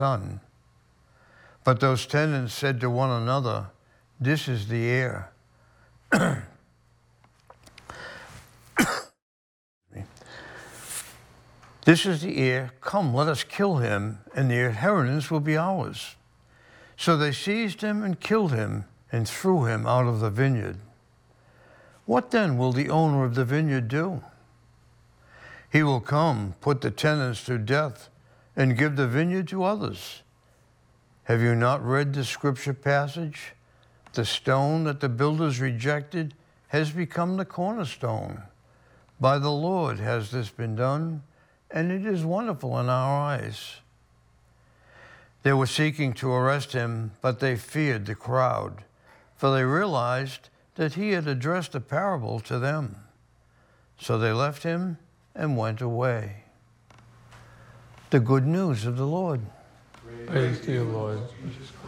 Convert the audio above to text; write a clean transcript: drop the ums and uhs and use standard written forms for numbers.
son. But those tenants said to one another, "This is the heir." This is the heir. Come, let us kill him, and the inheritance will be ours. So they seized him and killed him and threw him out of the vineyard. What then will the owner of the vineyard do? He will come, put the tenants to death, and give the vineyard to others. Have you not read the scripture passage? The stone that the builders rejected has become the cornerstone. By the Lord has this been done, and it is wonderful in our eyes. They were seeking to arrest him, but they feared the crowd, for they realized that he had addressed a parable to them. So they left him and went away. The good news of the Lord. Praise to you, Lord Jesus Christ.